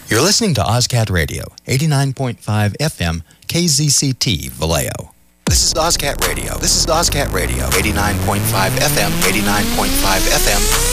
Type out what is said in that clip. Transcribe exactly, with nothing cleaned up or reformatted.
You're listening to OzCat Radio, eighty-nine point five F M, K Z C T, Vallejo. This is OzCat Radio. This is OzCat Radio, eighty-nine point five F M, eighty-nine point five F M,